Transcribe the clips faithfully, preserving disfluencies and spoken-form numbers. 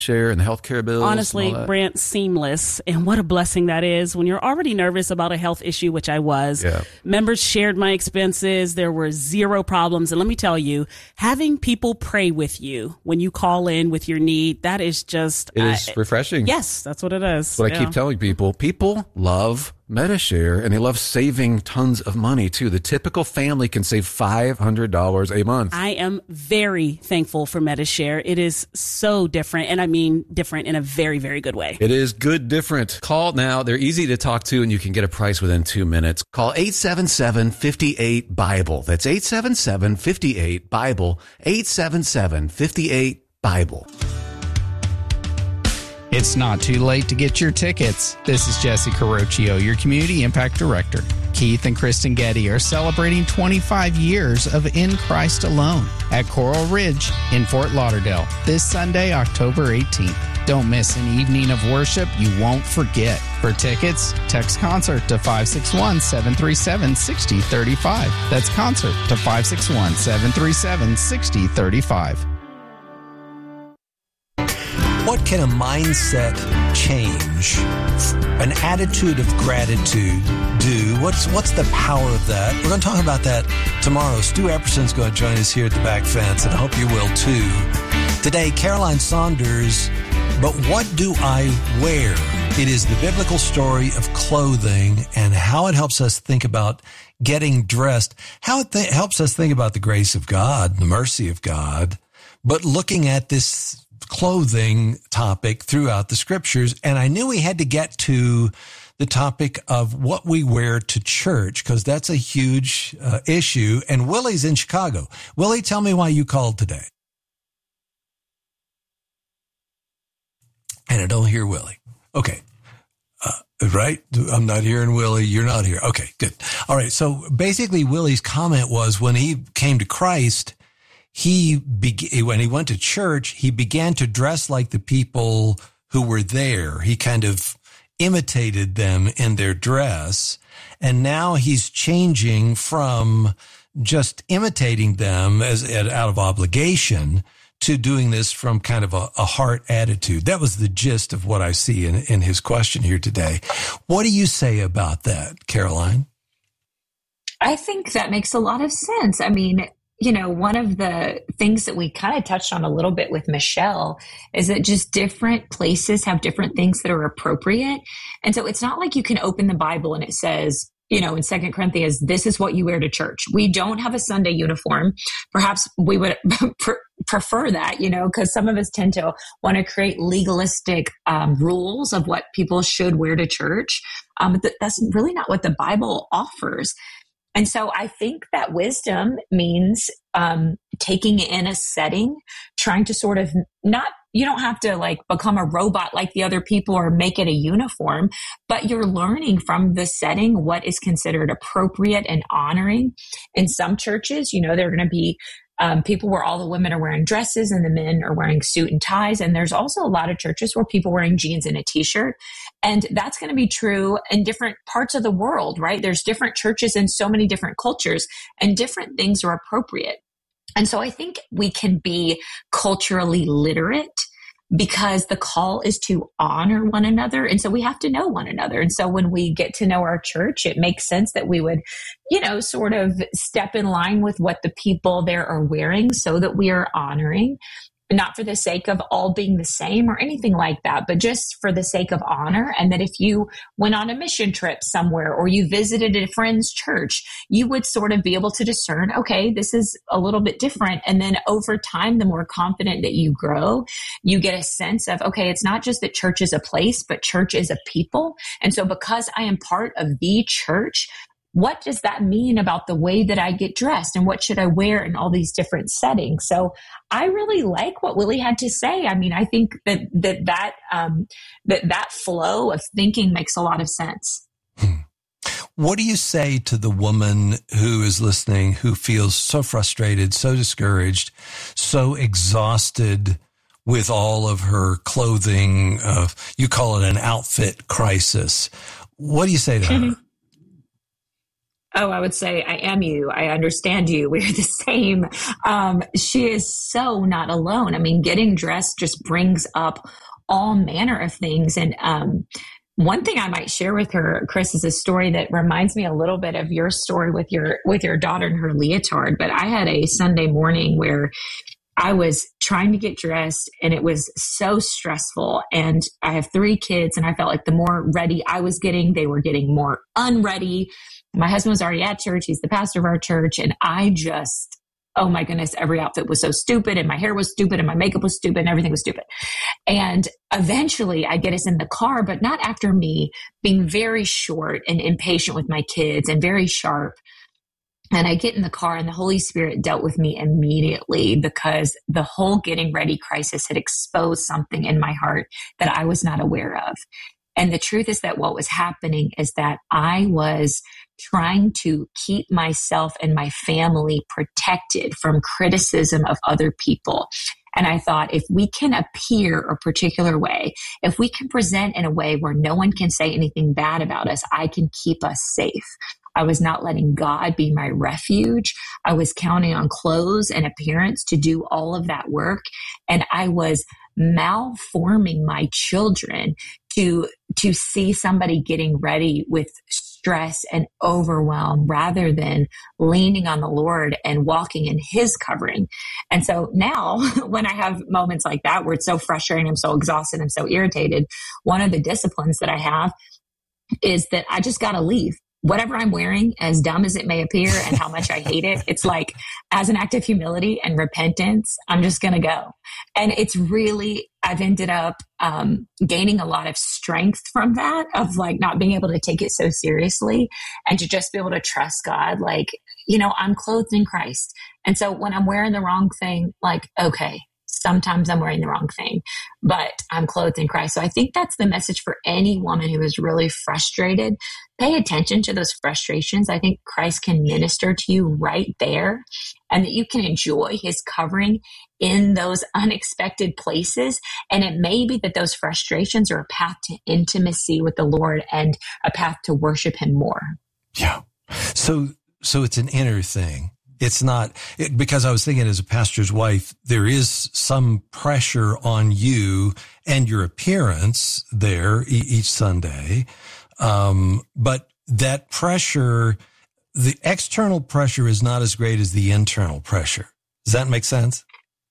Share and the healthcare bills. Honestly, Brent, seamless. And what a blessing that is when you're already nervous about a health issue, which I was. Yeah. Members shared my expenses. There were zero problems. And let me tell you, having people pray with you when you call in with your need, that is just... It is I, refreshing. Yes, that's what it is. That's what yeah. I keep telling people. People love Medi-Share, and they love saving tons of money, too. The typical family can save five hundred dollars a month. I am very thankful for Medi-Share. It is so different, and I mean different in a very, very good way. It is good different. Call now. They're easy to talk to, and you can get a price within two minutes. Call eight seven seven, five eight, BIBLE. That's eight seven seven, five eight, BIBLE. eight seven seven, five eight, BIBLE. It's not too late to get your tickets. This is Jesse Carocchio, your Community Impact Director. Keith and Kristen Getty are celebrating twenty-five years of In Christ Alone at Coral Ridge in Fort Lauderdale this Sunday, October eighteenth. Don't miss an evening of worship you won't forget. For tickets, text CONCERT to five six one, seven three seven, six zero three five. That's CONCERT to five six one, seven three seven, six zero three five. What can a mindset change, an attitude of gratitude do? What's what's the power of that? We're going to talk about that tomorrow. Stu Epperson's going to join us here at the back fence, and I hope you will too. Today, Caroline Saunders, but what do I wear? It is the biblical story of clothing and how it helps us think about getting dressed, how it th- helps us think about the grace of God, the mercy of God, but looking at this clothing topic throughout the scriptures. And I knew we had to get to the topic of what we wear to church, because that's a huge uh, issue. And Willie's in Chicago. Willie, tell me why you called today. And I don't hear Willie. Okay. Uh, right? I'm not hearing Willie. You're not here. Okay, good. All right. So basically, Willie's comment was when he came to Christ, He be- when he went to church, he began to dress like the people who were there. He kind of imitated them in their dress. And now he's changing from just imitating them as out of obligation to doing this from kind of a, a heart attitude. That was the gist of what I see in, in his question here today. What do you say about that, Caroline? I think that makes a lot of sense. I mean, you know, one of the things that we kind of touched on a little bit with Michelle is that just different places have different things that are appropriate. And so it's not like you can open the Bible and it says, you know, in Second Corinthians, this is what you wear to church. We don't have a Sunday uniform. Perhaps we would pr- prefer that, you know, because some of us tend to want to create legalistic um, rules of what people should wear to church. Um, but th- that's really not what the Bible offers. And so I think that wisdom means um, taking in a setting, trying to sort of not, you don't have to like become a robot like the other people or make it a uniform, but you're learning from the setting what is considered appropriate and honoring. In some churches, you know, they're going to be Um, people where all the women are wearing dresses and the men are wearing suit and ties. And there's also a lot of churches where people are wearing jeans and a t-shirt. And that's going to be true in different parts of the world, right? There's different churches in so many different cultures, and different things are appropriate. And so I think we can be culturally literate because the call is to honor one another. And so we have to know one another. And so when we get to know our church, it makes sense that we would, you know, sort of step in line with what the people there are wearing so that we are honoring, not for the sake of all being the same or anything like that, but just for the sake of honor. And that if you went on a mission trip somewhere or you visited a friend's church, you would sort of be able to discern, okay, this is a little bit different. And then over time, the more confident that you grow, you get a sense of, okay, it's not just that church is a place, but church is a people. And so because I am part of the church, what does that mean about the way that I get dressed and what should I wear in all these different settings? So I really like what Willie had to say. I mean, I think that that that um, that, that flow of thinking makes a lot of sense. Hmm. What do you say to the woman who is listening, who feels so frustrated, so discouraged, so exhausted with all of her clothing? Uh, you call it an outfit crisis. What do you say to her? Oh, I would say, I am you. I understand you. We're the same. Um, she is so not alone. I mean, getting dressed just brings up all manner of things. And um, one thing I might share with her, Chris, is a story that reminds me a little bit of your story with your with your daughter and her leotard. But I had a Sunday morning where I was trying to get dressed and it was so stressful. And I have three kids and I felt like the more ready I was getting, they were getting more unready. My husband was already at church. He's the pastor of our church. And I just, oh my goodness, every outfit was so stupid and my hair was stupid and my makeup was stupid and everything was stupid. And eventually I get us in the car, but not after me being very short and impatient with my kids and very sharp. And I get in the car and the Holy Spirit dealt with me immediately because the whole getting ready crisis had exposed something in my heart that I was not aware of. And the truth is that what was happening is that I was trying to keep myself and my family protected from criticism of other people. And I thought, if we can appear a particular way, if we can present in a way where no one can say anything bad about us, I can keep us safe. I was not letting God be my refuge. I was counting on clothes and appearance to do all of that work. And I was malforming my children to, to see somebody getting ready with stress and overwhelm rather than leaning on the Lord and walking in his covering. And so now when I have moments like that where it's so frustrating, I'm so exhausted, I'm so irritated, one of the disciplines that I have is that I just got to leave. Whatever I'm wearing, as dumb as it may appear and how much I hate it, it's like, as an act of humility and repentance, I'm just going to go. And it's really, I've ended up um, gaining a lot of strength from that, of like not being able to take it so seriously and to just be able to trust God. Like, you know, I'm clothed in Christ. And so when I'm wearing the wrong thing, like, okay, sometimes I'm wearing the wrong thing, but I'm clothed in Christ. So I think that's the message for any woman who is really frustrated. Pay attention to those frustrations. I think Christ can minister to you right there, and that you can enjoy his covering in those unexpected places. And it may be that those frustrations are a path to intimacy with the Lord and a path to worship him more. Yeah. So, so it's an inner thing. It's not, it, because I was thinking as a pastor's wife, there is some pressure on you and your appearance there e- each Sunday. Um, but that pressure, the external pressure is not as great as the internal pressure. Does that make sense?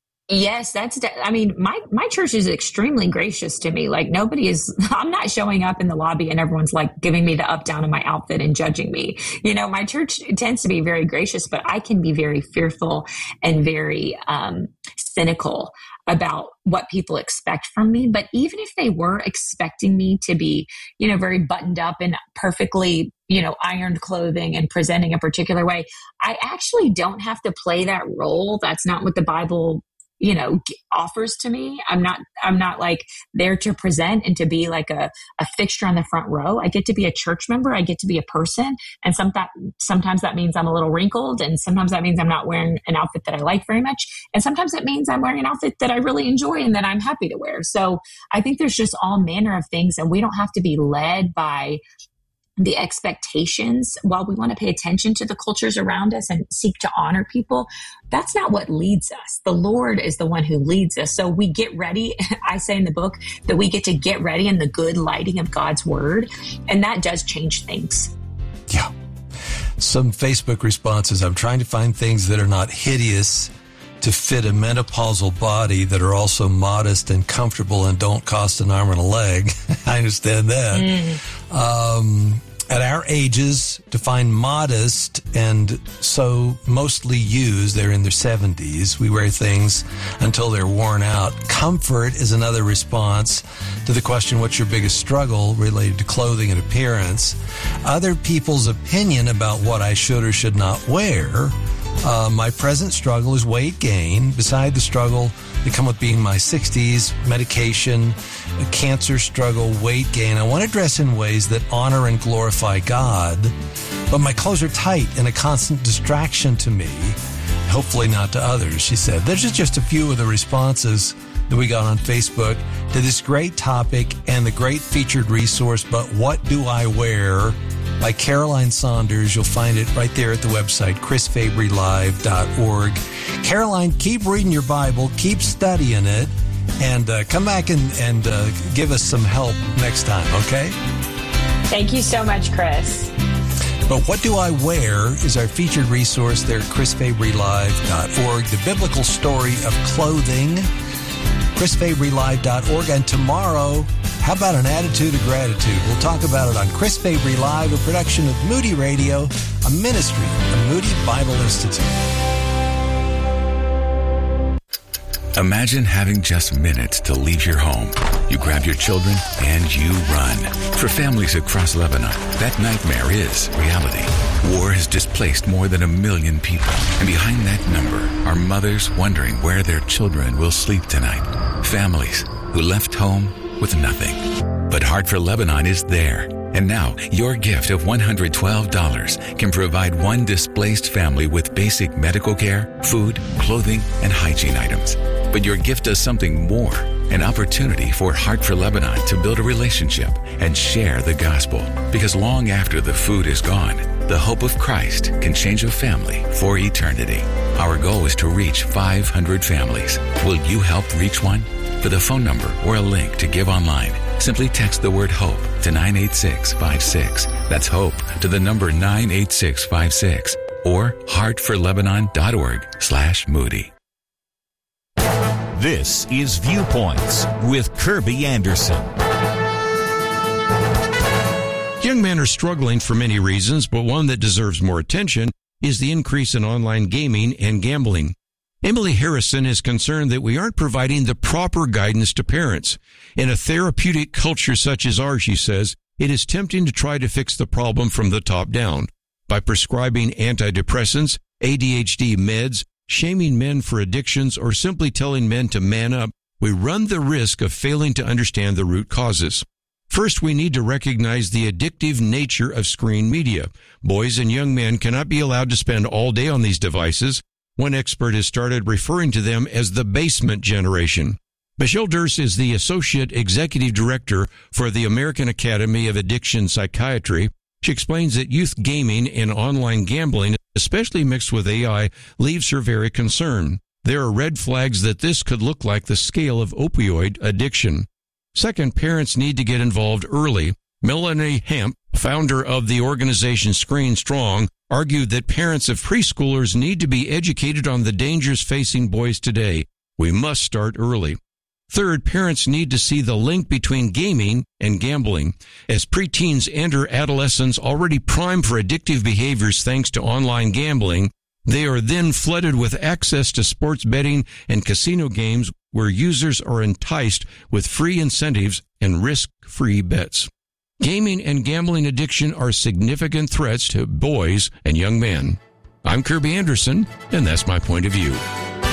Yes, that's, de- I mean, my, my church is extremely gracious to me. Like nobody is, I'm not showing up in the lobby and everyone's like giving me the up down in my outfit and judging me. You know, my church tends to be very gracious, but I can be very fearful and very, um, cynical about what people expect from me. But even if they were expecting me to be, you know, very buttoned up and perfectly, you know, ironed clothing and presenting a particular way, I actually don't have to play that role. That's not what the Bible, you know, offers to me. I'm not, I'm not like there to present and to be like a, a fixture on the front row. I get to be a church member. I get to be a person. And some that, sometimes that means I'm a little wrinkled. And sometimes that means I'm not wearing an outfit that I like very much. And sometimes it means I'm wearing an outfit that I really enjoy and that I'm happy to wear. So I think there's just all manner of things, and we don't have to be led by the expectations. While we want to pay attention to the cultures around us and seek to honor people, that's not what leads us. The Lord is the one who leads us. So we get ready. I say in the book that we get to get ready in the good lighting of God's word. And that does change things. Yeah. Some Facebook responses. I'm trying to find things that are not hideous to fit a menopausal body, that are also modest and comfortable and don't cost an arm and a leg. I understand that. Mm. Um, at our ages, define modest and so mostly used, they're in their seventies. We wear things until they're worn out. Comfort is another response to the question, what's your biggest struggle related to clothing and appearance? Other people's opinion about what I should or should not wear. Uh, my present struggle is weight gain. Beside the struggle that come with being my sixties, medication, cancer struggle, weight gain, I want to dress in ways that honor and glorify God, but my clothes are tight and a constant distraction to me, hopefully not to others, she said. There's just, just a few of the responses that we got on Facebook to this great topic and the great featured resource, But What Do I Wear? by Caroline Saunders. You'll find it right there at the website, chris fabry live dot org. Caroline, keep reading your Bible, keep studying it, and uh, come back and, and uh, give us some help next time, okay? Thank you so much, Chris. But What Do I Wear is our featured resource there at chris fabry live dot org. The biblical story of clothing, chris fabry live dot org. And tomorrow, how about an attitude of gratitude? We'll talk about it on Chris Fabry Live, a production of Moody Radio, a ministry of Moody Bible Institute. Imagine having just minutes to leave your home. You grab your children and you run. For families across Lebanon, that nightmare is reality. War has displaced more than a million people. And behind that number are mothers wondering where their children will sleep tonight. Families who left home with nothing. But Heart for Lebanon is there. And now, your gift of one hundred twelve dollars can provide one displaced family with basic medical care, food, clothing, and hygiene items. But your gift does something more, an opportunity for Heart for Lebanon to build a relationship and share the gospel. Because long after the food is gone, the hope of Christ can change a family for eternity. Our goal is to reach five hundred families. Will you help reach one? For the phone number or a link to give online, simply text the word HOPE to nine eight six five six. That's HOPE to the number nine eight six five six or heartforlebanon.org slash Moody. This is Viewpoints with Kirby Anderson. Young men are struggling for many reasons, but one that deserves more attention is the increase in online gaming and gambling. Emily Harrison is concerned that we aren't providing the proper guidance to parents. In a therapeutic culture such as ours, she says, it is tempting to try to fix the problem from the top down by prescribing antidepressants, A D H D meds, shaming men for addictions, or simply telling men to man up. We run the risk of failing to understand the root causes. First, we need to recognize the addictive nature of screen media. Boys and young men cannot be allowed to spend all day on these devices. One expert has started referring to them as the basement generation. Michelle Durst is the Associate Executive Director for the American Academy of Addiction Psychiatry. She explains that youth gaming and online gambling, especially mixed with A I, leaves her very concerned. There are red flags that this could look like the scale of opioid addiction. Second, parents need to get involved early. Melanie Hemp, founder of the organization Screen Strong, argued that parents of preschoolers need to be educated on the dangers facing boys today. We must start early. Third, parents need to see the link between gaming and gambling. As preteens enter adolescence already primed for addictive behaviors thanks to online gambling, they are then flooded with access to sports betting and casino games where users are enticed with free incentives and risk-free bets. Gaming and gambling addiction are significant threats to boys and young men. I'm Kirby Anderson, and that's my point of view.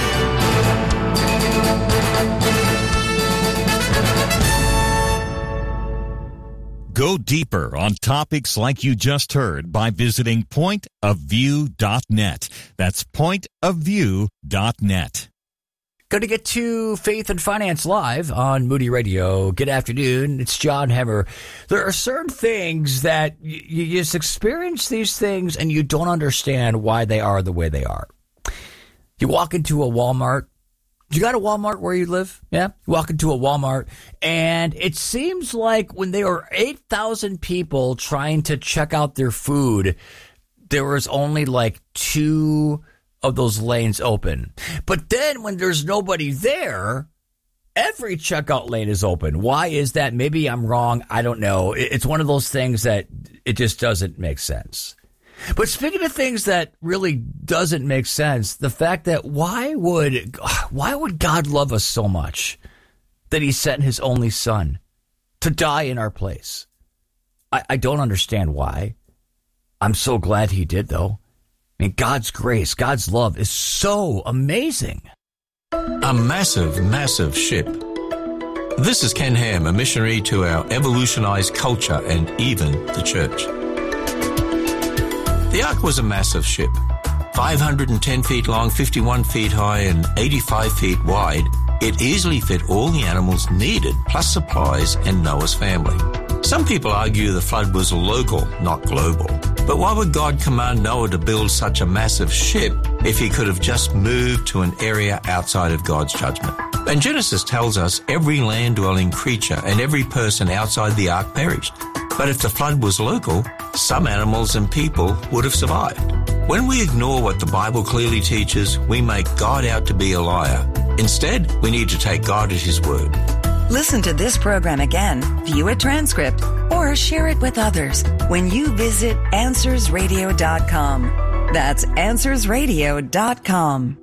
Go deeper on topics like you just heard by visiting point of view dot net. That's point of view dot net. Going to get to Faith and Finance Live on Moody Radio. Good afternoon. It's John Hemmer. There are certain things that you, you just experience these things and you don't understand why they are the way they are. You walk into a Walmart. You got a Walmart where you live? Yeah. You walk into a Walmart and it seems like when there were eight thousand people trying to check out their food, there was only like two of those lanes open. But then when there's nobody there, every checkout lane is open. Why is that? Maybe I'm wrong. I don't know. It's one of those things that it just doesn't make sense. But speaking of things that really doesn't make sense, the fact that why would why would God love us so much that he sent his only son to die in our place? I, I don't understand why. I'm so glad he did, though. I mean, God's grace, God's love is so amazing. A massive, massive ship. This is Ken Ham, a missionary to our evolutionized culture and even the church. The Ark was a massive ship, five hundred ten feet long, fifty-one feet high, and eighty-five feet wide. It easily fit all the animals needed, plus supplies and Noah's family. Some people argue the flood was local, not global. But why would God command Noah to build such a massive ship if he could have just moved to an area outside of God's judgment? And Genesis tells us every land-dwelling creature and every person outside the ark perished. But if the flood was local, some animals and people would have survived. When we ignore what the Bible clearly teaches, we make God out to be a liar. Instead, we need to take God at His word. Listen to this program again, view a transcript, or share it with others when you visit answers radio dot com. That's answers radio dot com.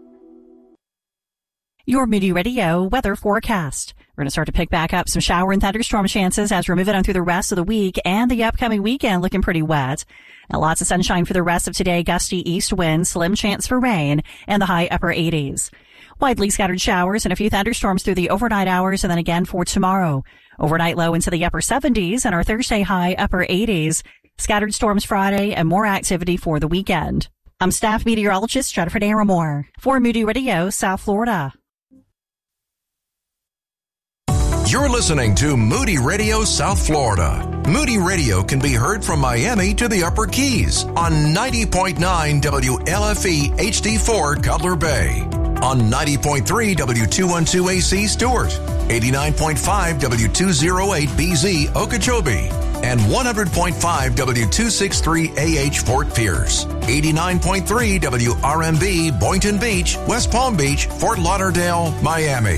Your Moody Radio weather forecast. We're going to start to pick back up some shower and thunderstorm chances as we're moving on through the rest of the week, and the upcoming weekend looking pretty wet. And lots of sunshine for the rest of today, gusty east winds, slim chance for rain, and the high upper eighties. Widely scattered showers and a few thunderstorms through the overnight hours, and then again for tomorrow. Overnight low into the upper seventies, and our Thursday high upper eighties. Scattered storms Friday, and more activity for the weekend. I'm staff meteorologist Jennifer Naramore for Moody Radio, South Florida. You're listening to Moody Radio South Florida. Moody Radio can be heard from Miami to the Upper Keys on ninety point nine W L F E H D four Cutler Bay, on ninety point three W two twelve A C Stewart, eighty-nine point five W two oh eight B Z Okeechobee, and one hundred point five W two sixty-three A H Fort Pierce, eighty-nine point three W R M B Boynton Beach, West Palm Beach, Fort Lauderdale, Miami.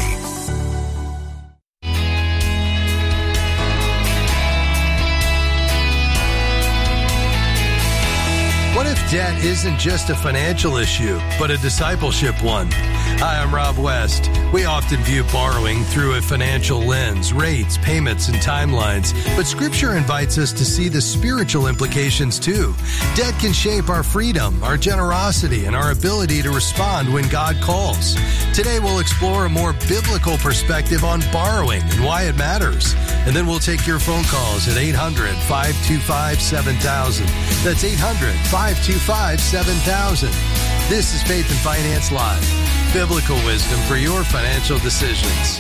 What if debt isn't just a financial issue, but a discipleship one? Hi, I'm Rob West. We often view borrowing through a financial lens, rates, payments, and timelines, but Scripture invites us to see the spiritual implications too. Debt can shape our freedom, our generosity, and our ability to respond when God calls. Today, we'll explore a more biblical perspective on borrowing and why it matters. And then we'll take your phone calls at eight hundred, five two five, seven thousand. That's eight hundred, five two five, seven thousand. This is Faith and Finance Live, biblical wisdom for your financial decisions.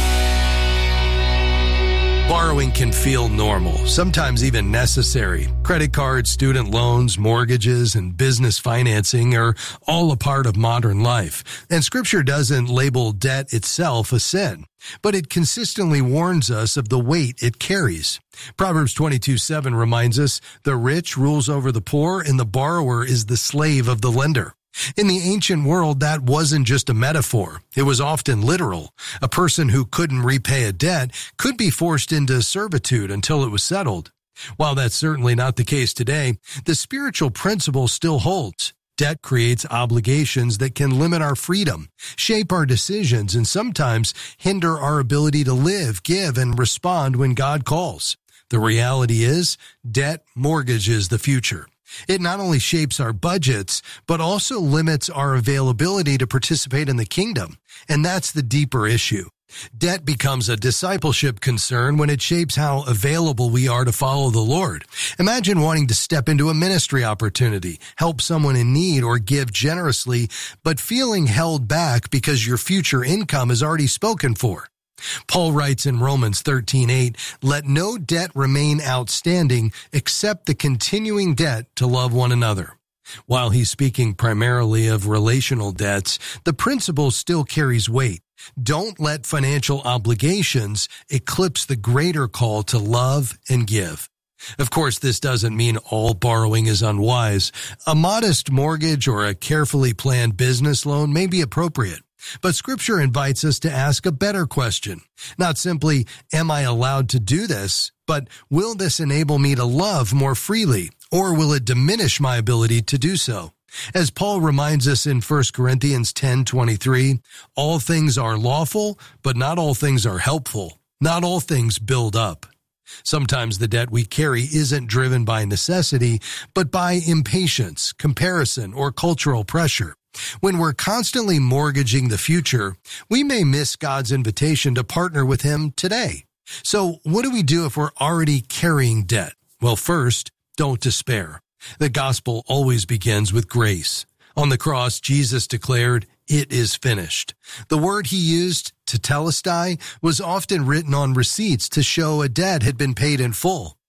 Borrowing can feel normal, sometimes even necessary. Credit cards, student loans, mortgages, and business financing are all a part of modern life. And Scripture doesn't label debt itself a sin, but it consistently warns us of the weight it carries. Proverbs twenty-two seven reminds us, the rich rules over the poor, and the borrower is the slave of the lender. In the ancient world, that wasn't just a metaphor. It was often literal. A person who couldn't repay a debt could be forced into servitude until it was settled. While that's certainly not the case today, the spiritual principle still holds. Debt creates obligations that can limit our freedom, shape our decisions, and sometimes hinder our ability to live, give, and respond when God calls. The reality is, debt mortgages the future. It not only shapes our budgets, but also limits our availability to participate in the kingdom. And that's the deeper issue. Debt becomes a discipleship concern when it shapes how available we are to follow the Lord. Imagine wanting to step into a ministry opportunity, help someone in need, or give generously, but feeling held back because your future income is already spoken for. Paul writes in Romans thirteen eight, "Let no debt remain outstanding except the continuing debt to love one another." While he's speaking primarily of relational debts, the principle still carries weight. Don't let financial obligations eclipse the greater call to love and give. Of course, this doesn't mean all borrowing is unwise. A modest mortgage or a carefully planned business loan may be appropriate. But Scripture invites us to ask a better question. Not simply, am I allowed to do this? But will this enable me to love more freely? Or will it diminish my ability to do so? As Paul reminds us in First Corinthians ten twenty-three, all things are lawful, but not all things are helpful. Not all things build up. Sometimes the debt we carry isn't driven by necessity, but by impatience, comparison, or cultural pressure. When we're constantly mortgaging the future, we may miss God's invitation to partner with Him today. So what do we do if we're already carrying debt? Well, first, don't despair. The gospel always begins with grace. On the cross, Jesus declared, "It is finished." The word He used, tetelestai, was often written on receipts to show a debt had been paid in full.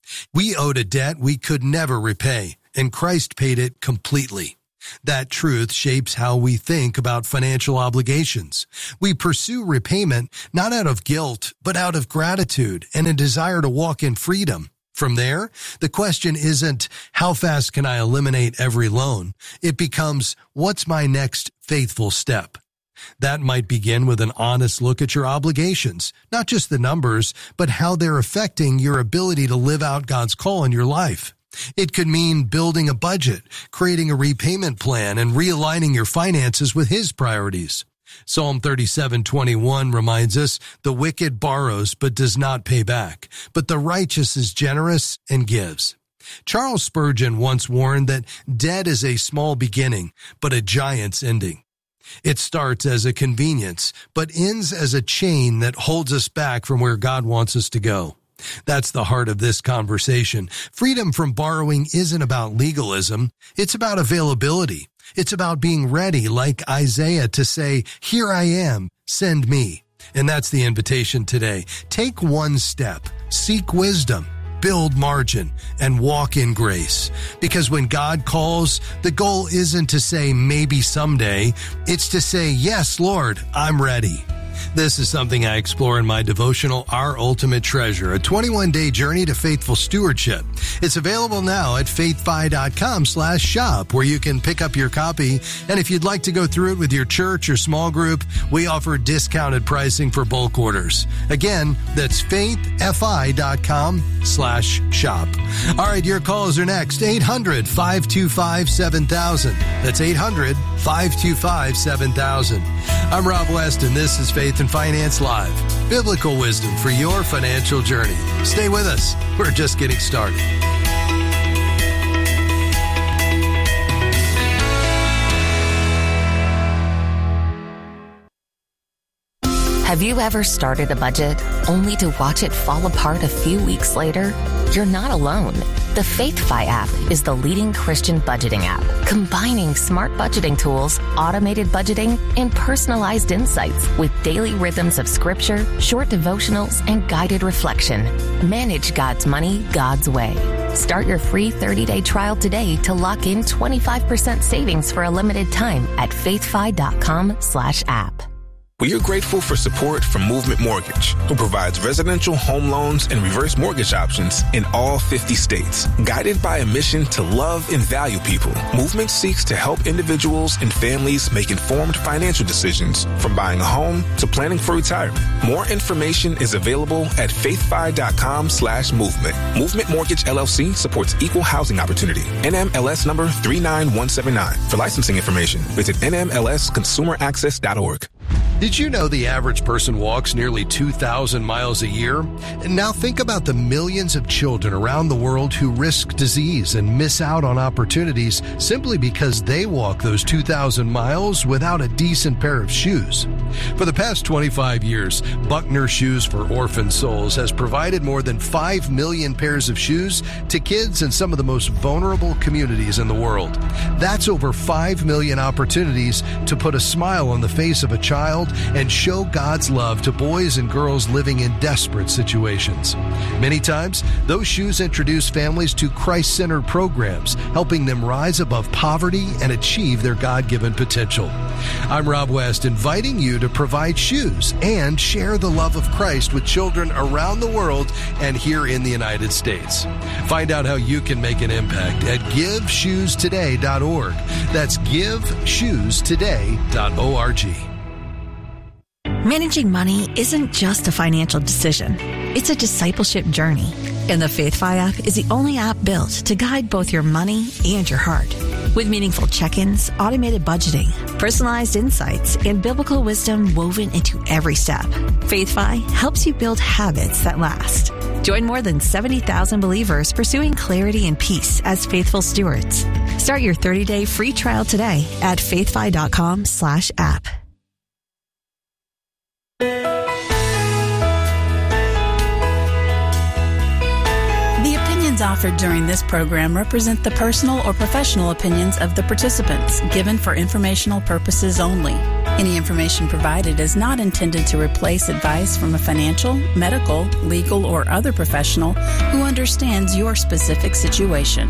We owed a debt we could never repay, and Christ paid it completely. That truth shapes how we think about financial obligations. We pursue repayment not out of guilt, but out of gratitude and a desire to walk in freedom. From there, the question isn't, how fast can I eliminate every loan? It becomes, what's my next faithful step? That might begin with an honest look at your obligations, not just the numbers, but how they're affecting your ability to live out God's call in your life. It could mean building a budget, creating a repayment plan, and realigning your finances with His priorities. Psalm thirty-seven twenty-one reminds us, the wicked borrows but does not pay back, but the righteous is generous and gives. Charles Spurgeon once warned that debt is a small beginning, but a giant's ending. It starts as a convenience, but ends as a chain that holds us back from where God wants us to go. That's the heart of this conversation. Freedom from borrowing isn't about legalism. It's about availability. It's about being ready, like Isaiah, to say, here I am, send me. And that's the invitation today. Take one step, seek wisdom, build margin, and walk in grace. Because when God calls, the goal isn't to say maybe someday. It's to say, yes, Lord, I'm ready. This is something I explore in my devotional, Our Ultimate Treasure, a twenty-one day journey to faithful stewardship. It's available now at faithfi.com slash shop, where you can pick up your copy. And if you'd like to go through it with your church or small group, we offer discounted pricing for bulk orders. Again, that's faithfi.com slash shop. All right, your calls are next. eight hundred, five two five, seven thousand. That's eight hundred, five two five, seven thousand. I'm Rob West, and this is Faith and Finance Live. Biblical wisdom for your financial journey. Stay with us. We're just getting started. Have you ever started a budget only to watch it fall apart a few weeks later? You're not alone. The FaithFi app is the leading Christian budgeting app, combining smart budgeting tools, automated budgeting, and personalized insights with daily rhythms of scripture, short devotionals, and guided reflection. Manage God's money God's way. Start your free thirty day trial today to lock in twenty-five percent savings for a limited time at faithfi.com slash app. We are grateful for support from Movement Mortgage, who provides residential home loans and reverse mortgage options in all fifty states. Guided by a mission to love and value people, Movement seeks to help individuals and families make informed financial decisions, from buying a home to planning for retirement. More information is available at faithfi.com slash movement. Movement Mortgage L L C supports equal housing opportunity. N M L S number three nine one seven nine. For licensing information, visit N M L S consumer access dot org. Did you know the average person walks nearly two thousand miles a year? And now think about the millions of children around the world who risk disease and miss out on opportunities simply because they walk those two thousand miles without a decent pair of shoes. For the past twenty-five years, Buckner Shoes for Orphan Souls has provided more than five million pairs of shoes to kids in some of the most vulnerable communities in the world. That's over five million opportunities to put a smile on the face of a child and show God's love to boys and girls living in desperate situations. Many times, those shoes introduce families to Christ-centered programs, helping them rise above poverty and achieve their God-given potential. I'm Rob West, inviting you to provide shoes and share the love of Christ with children around the world and here in the United States. Find out how you can make an impact at give shoes today dot org. That's give shoes today dot org. Managing money isn't just a financial decision. It's a discipleship journey. And the FaithFi app is the only app built to guide both your money and your heart. With meaningful check-ins, automated budgeting, personalized insights, and biblical wisdom woven into every step, FaithFi helps you build habits that last. Join more than seventy thousand believers pursuing clarity and peace as faithful stewards. Start your thirty day free trial today at faithfi.com slash app. Offered during this program represent the personal or professional opinions of the participants, given for informational purposes only. Any information provided is not intended to replace advice from a financial, medical, legal, or other professional who understands your specific situation.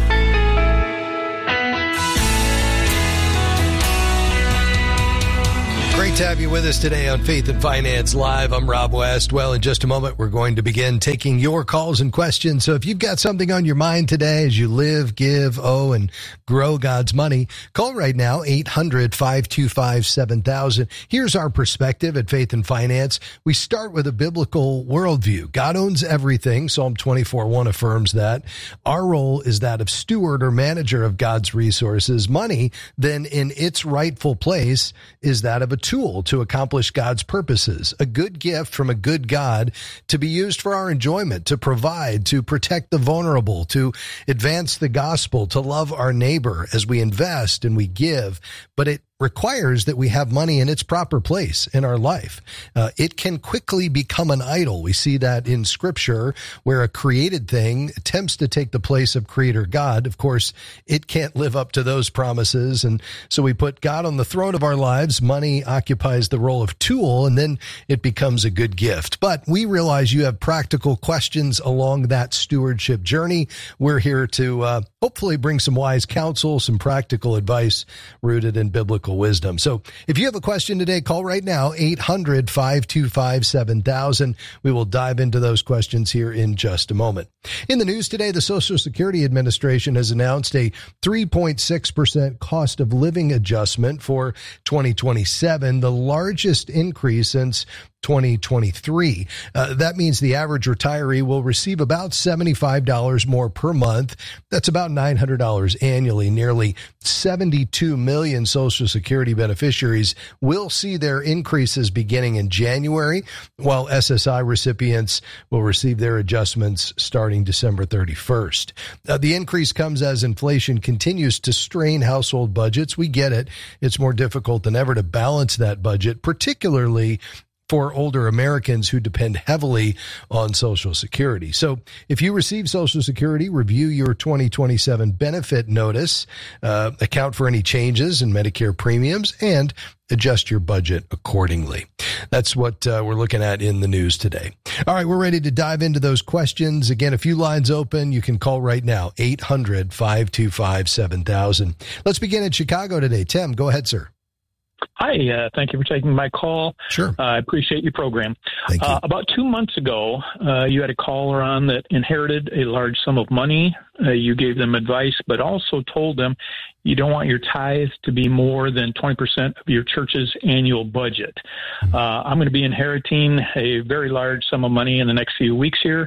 Great to have you with us today on Faith and Finance Live. I'm Rob West. Well, in just a moment, we're going to begin taking your calls and questions. So if you've got something on your mind today as you live, give, owe, and grow God's money, call right now, eight hundred, five two five, seven thousand. Here's our perspective at Faith and Finance. We start with a biblical worldview. God owns everything. Psalm twenty-four one affirms that. Our role is that of steward or manager of God's resources. Money, then in its rightful place, is that of a tool to accomplish God's purposes, a good gift from a good God to be used for our enjoyment, to provide, to protect the vulnerable, to advance the gospel, to love our neighbor as we invest and we give. But it requires that we have money in its proper place in our life. Uh, it can quickly become an idol. We see that in Scripture where a created thing attempts to take the place of Creator God. Of course, it can't live up to those promises. And so we put God on the throne of our lives. Money occupies the role of tool, and then it becomes a good gift. But we realize you have practical questions along that stewardship journey. We're here to uh, hopefully bring some wise counsel, some practical advice rooted in biblical wisdom. So if you have a question today, call right now, eight hundred, five two five, seven thousand. We will dive into those questions here in just a moment. In the news today, the Social Security Administration has announced a three point six percent cost of living adjustment for twenty twenty-seven, the largest increase since twenty twenty-three. Uh, that means the average retiree will receive about seventy-five dollars more per month. That's about nine hundred dollars annually. Nearly seventy-two million Social Security beneficiaries will see their increases beginning in January, while S S I recipients will receive their adjustments starting December thirty-first. Uh, the increase comes as inflation continues to strain household budgets. We get it. It's more difficult than ever to balance that budget, particularly for older Americans who depend heavily on Social Security. So if you receive Social Security, review your twenty twenty-seven benefit notice, uh, account for any changes in Medicare premiums, and adjust your budget accordingly. That's what uh, we're looking at in the news today. All right, we're ready to dive into those questions. Again, a few lines open. You can call right now, eight hundred, five two five, seven thousand. Let's begin in Chicago today. Tim, go ahead, sir. Hi, uh, thank you for taking my call. Sure. Uh, I appreciate your program. Thank you. Uh, about two months ago, uh, you had a caller on that inherited a large sum of money. Uh, you gave them advice, but also told them you don't want your tithe to be more than twenty percent of your church's annual budget. Uh, I'm going to be inheriting a very large sum of money in the next few weeks here,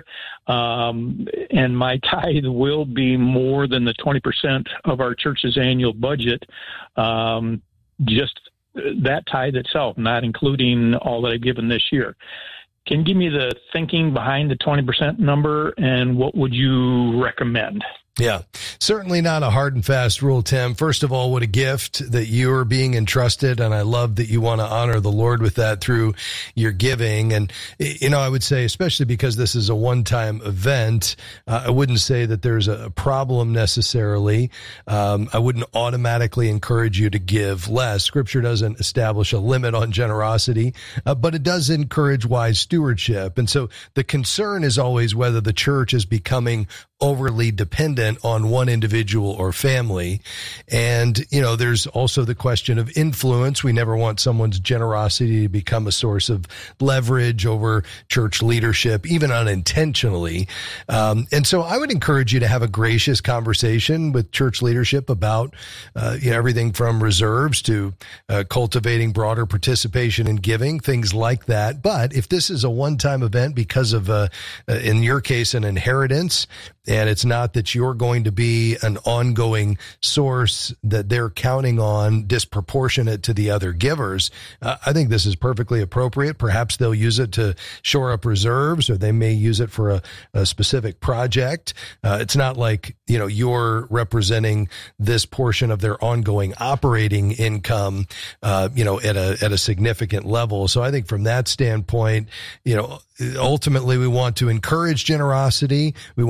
um, and my tithe will be more than the twenty percent of our church's annual budget. Um, just that tithe itself, not including all that I've given this year. Can you give me the thinking behind the twenty percent number, and what would you recommend? Yeah, certainly not a hard and fast rule, Tim. First of all, what a gift that you are being entrusted. And I love that you want to honor the Lord with that through your giving. And, you know, I would say, especially because this is a one-time event, uh, I wouldn't say that there's a problem necessarily. Um, I wouldn't automatically encourage you to give less. Scripture doesn't establish a limit on generosity, uh, but it does encourage wise stewardship. And so the concern is always whether the church is becoming overly dependent on one individual or family. And, you know, there's also the question of influence. We never want someone's generosity to become a source of leverage over church leadership, even unintentionally. Um, and so I would encourage you to have a gracious conversation with church leadership about, uh, you know, everything from reserves to uh, cultivating broader participation in giving, things like that. But if this is a one-time event because of, uh, in your case, an inheritance, and it's not that you're going to be an ongoing source that they're counting on disproportionate to the other givers, uh, I think this is perfectly appropriate. Perhaps they'll use it to shore up reserves, or they may use it for a, a specific project. Uh, it's not like, you know, you're representing this portion of their ongoing operating income, uh, you know, at a, at a significant level. So I think from that standpoint, you know, ultimately we want to encourage generosity. We want to do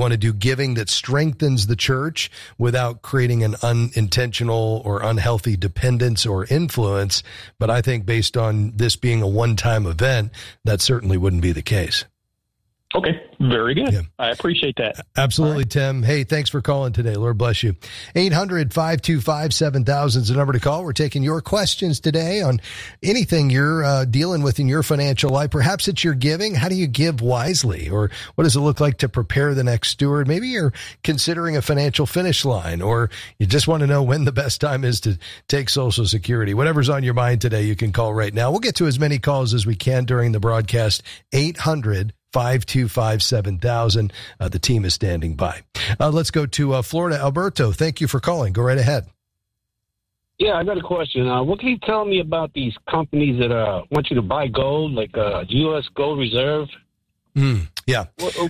giving that strengthens the church without creating an unintentional or unhealthy dependence or influence. But I think based on this being a one-time event, that certainly wouldn't be the case. Okay, very good. Yeah. I appreciate that. Absolutely, right. Tim. Hey, thanks for calling today. Lord bless you. eight hundred, five two five, seven thousand is the number to call. We're taking your questions today on anything you're uh, dealing with in your financial life. Perhaps it's your giving. How do you give wisely? Or what does it look like to prepare the next steward? Maybe you're considering a financial finish line, or you just want to know when the best time is to take Social Security. Whatever's on your mind today, you can call right now. We'll get to as many calls as we can during the broadcast. eight hundred, five two five, seven thousand. Uh, the team is standing by. Uh, let's go to uh, Florida. Alberto, thank you for calling. Go right ahead. Yeah, I got a question. Uh, what can you tell me about these companies that uh, want you to buy gold, like uh, U S Gold Reserve? Mm, yeah. What,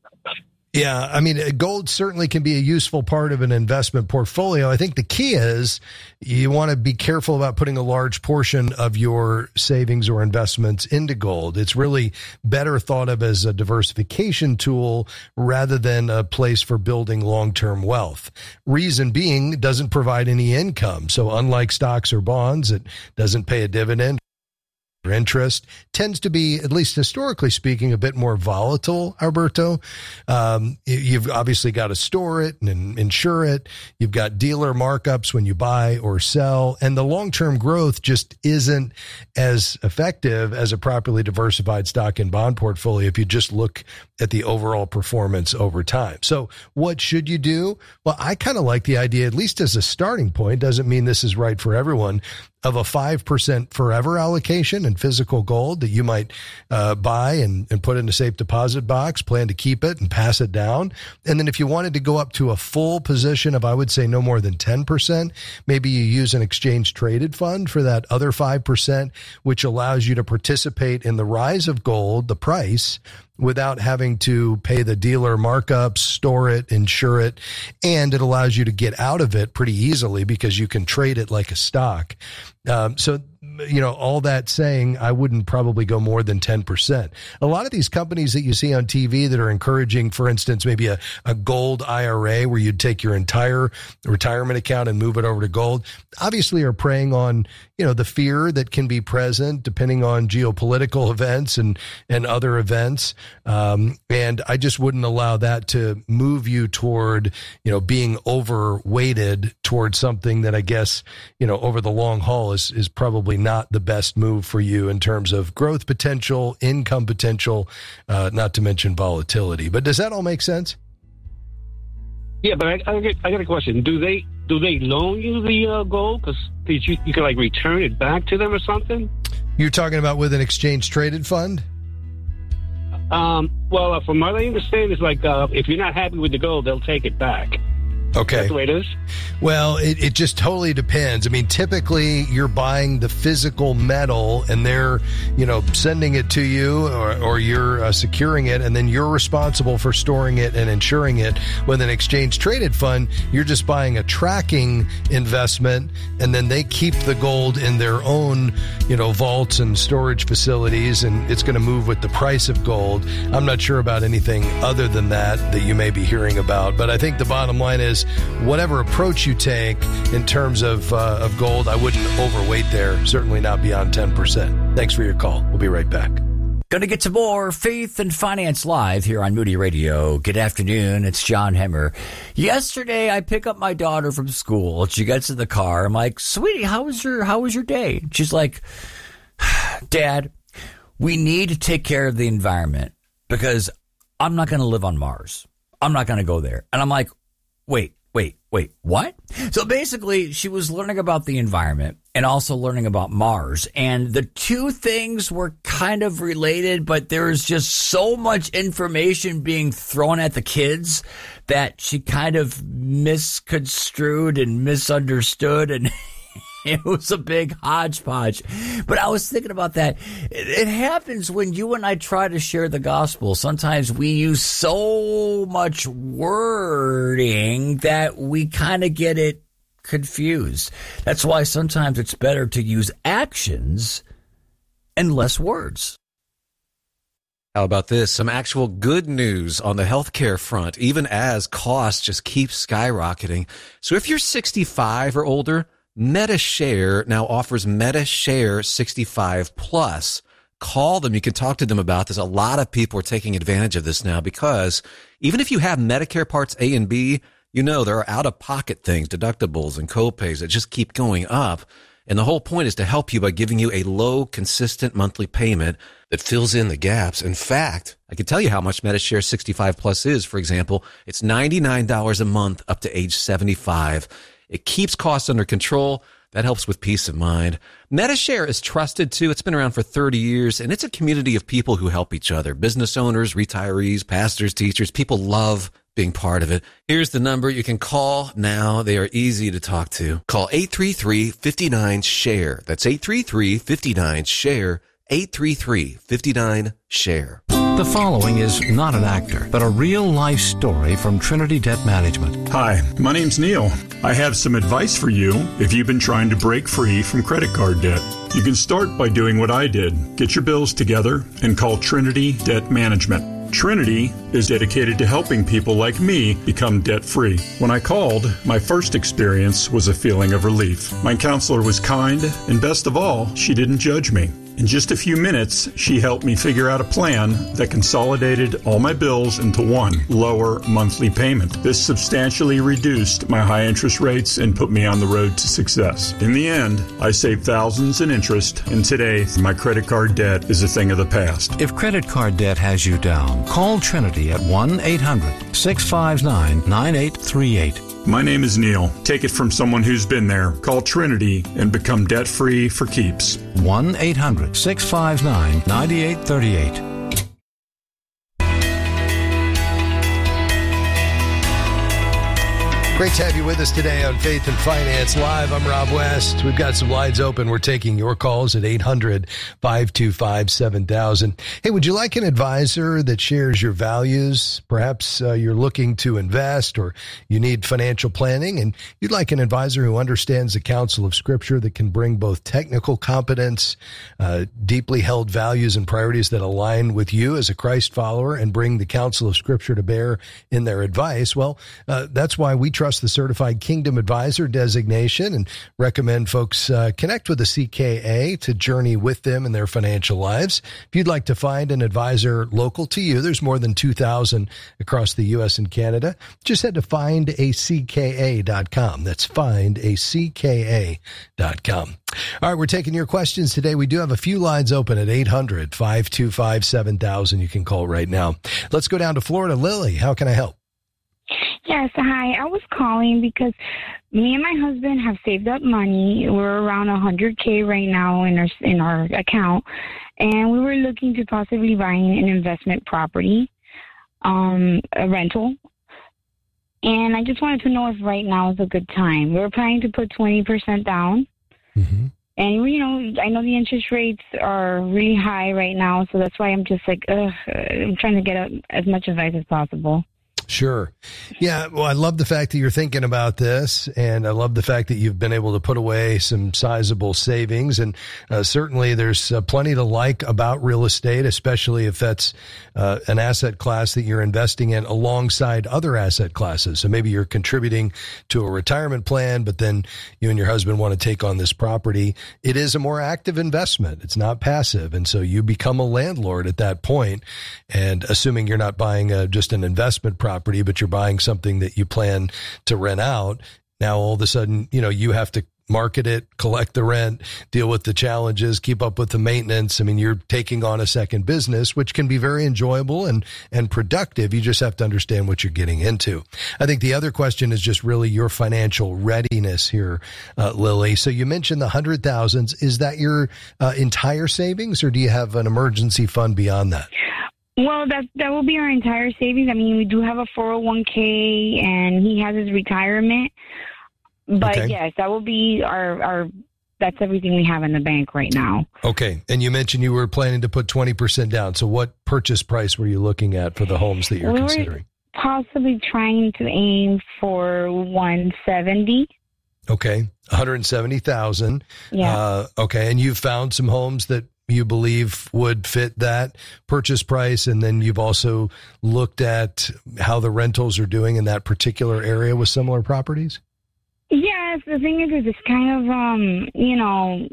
Yeah, I mean, gold certainly can be a useful part of an investment portfolio. I think the key is you want to be careful about putting a large portion of your savings or investments into gold. It's really better thought of as a diversification tool rather than a place for building long-term wealth. Reason being, it doesn't provide any income. So unlike stocks or bonds, it doesn't pay a dividend. Interest tends to be, at least historically speaking, a bit more volatile, Alberto. Um, you've obviously got to store it and insure it. You've got dealer markups when you buy or sell, and the long-term growth just isn't as effective as a properly diversified stock and bond portfolio if you just look at the overall performance over time. So what should you do? Well, I kind of like the idea, at least as a starting point, doesn't mean this is right for everyone, of a five percent forever allocation in physical gold that you might uh, buy and, and put in a safe deposit box, plan to keep it and pass it down. And then if you wanted to go up to a full position of, I would say, no more than ten percent, maybe you use an exchange traded fund for that other five percent, which allows you to participate in the rise of gold, the price, without having to pay the dealer markups, store it, insure it, and it allows you to get out of it pretty easily because you can trade it like a stock. Um, so, you know, all that saying, I wouldn't probably go more than ten percent. A lot of these companies that you see on T V that are encouraging, for instance, maybe a, a gold I R A where you'd take your entire retirement account and move it over to gold, obviously are preying on, you know, the fear that can be present depending on geopolitical events and, and other events. Um, and I just wouldn't allow that to move you toward, you know, being overweighted towards something that I guess, you know, over the long haul is, is probably not the best move for you in terms of growth potential, income potential, uh, not to mention volatility. But does that all make sense? Yeah, but I, I, get, I got a question. Do they do they loan you the uh, gold? Because you, you can, like, return it back to them or something? You're talking about with an exchange-traded fund? Um, well, uh, from what I understand, it's like uh, if you're not happy with the gold, they'll take it back. Okay. That's the way it is? Well, it, it just totally depends. I mean, typically you're buying the physical metal and they're, you know, sending it to you or, or you're uh, securing it, and then you're responsible for storing it and insuring it. With an exchange traded fund, you're just buying a tracking investment, and then they keep the gold in their own, you know, vaults and storage facilities, and it's going to move with the price of gold. I'm not sure about anything other than that that you may be hearing about, but I think the bottom line is whatever approach you take in terms of uh, of gold, I wouldn't overweight there, certainly not beyond ten percent. Thanks for your call. We'll be right back. Going to get to more Faith and Finance Live here on Moody Radio. Good afternoon. It's John Hemmer. Yesterday, I pick up my daughter from school. She gets in the car. I'm like, sweetie, how was your, how was your day? She's like, Dad, we need to take care of the environment because I'm not going to live on Mars. I'm not going to go there. And I'm like, wait, wait, wait, what? So basically, she was learning about the environment and also learning about Mars. And the two things were kind of related, but there was just so much information being thrown at the kids that she kind of misconstrued and misunderstood, and it was a big hodgepodge. But I was thinking about that. It, it happens when you and I try to share the gospel. Sometimes we use so much wording that we kind of get it confused. That's why sometimes it's better to use actions and less words. How about this? Some actual good news on the healthcare front, even as costs just keep skyrocketing. So if you're sixty-five or older, MediShare now offers MediShare sixty-five plus. Call them. You can talk to them about this. A lot of people are taking advantage of this now because even if you have Medicare Parts A and B, you know there are out-of-pocket things, deductibles and copays that just keep going up. And the whole point is to help you by giving you a low, consistent monthly payment that fills in the gaps. In fact, I can tell you how much MediShare sixty-five plus is. For example, it's ninety-nine dollars a month up to age seventy-five. It keeps costs under control. That helps with peace of mind. MediShare is trusted too. It's been around for thirty years, and it's a community of people who help each other. Business owners, retirees, pastors, teachers. People love being part of it. Here's the number you can call now. They are easy to talk to. Call eight three three, five nine, SHARE. That's eight three three, five nine, SHARE. eight three three, five nine, SHARE. The following is not an actor, but a real-life story from Trinity Debt Management. Hi, my name's Neil. I have some advice for you if you've been trying to break free from credit card debt. You can start by doing what I did. Get your bills together and call Trinity Debt Management. Trinity is dedicated to helping people like me become debt-free. When I called, my first experience was a feeling of relief. My counselor was kind, and best of all, she didn't judge me. In just a few minutes, she helped me figure out a plan that consolidated all my bills into one lower monthly payment. This substantially reduced my high interest rates and put me on the road to success. In the end, I saved thousands in interest, and today, my credit card debt is a thing of the past. If credit card debt has you down, call Trinity at one eight hundred, six five nine, nine eight three eight. My name is Neil. Take it from someone who's been there. Call Trinity and become debt-free for keeps. one eight hundred, six five nine, nine eight three eight. Great to have you with us today on Faith and Finance Live. I'm Rob West. We've got some lines open. We're taking your calls at eight hundred, five two five, seven thousand. Hey, would you like an advisor that shares your values? Perhaps uh, you're looking to invest or you need financial planning and you'd like an advisor who understands the counsel of Scripture that can bring both technical competence, uh, deeply held values and priorities that align with you as a Christ follower and bring the counsel of Scripture to bear in their advice. Well, uh, that's why we trust the Certified Kingdom Advisor designation and recommend folks uh, connect with a C K A to journey with them in their financial lives. If you'd like to find an advisor local to you, there's more than two thousand across the U S and Canada. Just head to find a c k a dot com. That's find a c k a dot com. All right, we're taking your questions today. We do have a few lines open at eight hundred, five two five, seven thousand. You can call right now. Let's go down to Florida. Lily, how can I help? Yes, hi. I was calling because me and my husband have saved up money. We're around one hundred K right now in our in our account, and we were looking to possibly buying an investment property, um, a rental. And I just wanted to know if right now is a good time. We were planning to put twenty percent down. Mm-hmm. And, you know, I know the interest rates are really high right now, so that's why I'm just like, ugh, I'm trying to get a, as much advice as possible. Sure. Yeah. Well, I love the fact that you're thinking about this, and I love the fact that you've been able to put away some sizable savings. And uh, certainly there's uh, plenty to like about real estate, especially if that's uh, an asset class that you're investing in alongside other asset classes. So maybe you're contributing to a retirement plan, but then you and your husband want to take on this property. It is a more active investment. It's not passive. And so you become a landlord at that point. And assuming you're not buying a, just an investment property, property, but you're buying something that you plan to rent out. Now, all of a sudden, you know, you have to market it, collect the rent, deal with the challenges, keep up with the maintenance. I mean, you're taking on a second business, which can be very enjoyable and, and productive. You just have to understand what you're getting into. I think the other question is just really your financial readiness here, uh, Lily. So you mentioned the hundred thousands. Is that your uh, entire savings, or do you have an emergency fund beyond that? Well, that that will be our entire savings. I mean, we do have a four oh one k, and he has his retirement. But okay. Yes, that will be our, our, that's everything we have in the bank right now. Okay. And you mentioned you were planning to put twenty percent down. So what purchase price were you looking at for the homes that you're we considering? Were possibly trying to aim for one seventy. Okay. one hundred seventy thousand. Yeah. Uh, okay. And you've found some homes that you believe would fit that purchase price? And then you've also looked at how the rentals are doing in that particular area with similar properties? Yes, the thing is, is it's kind of, um, you know,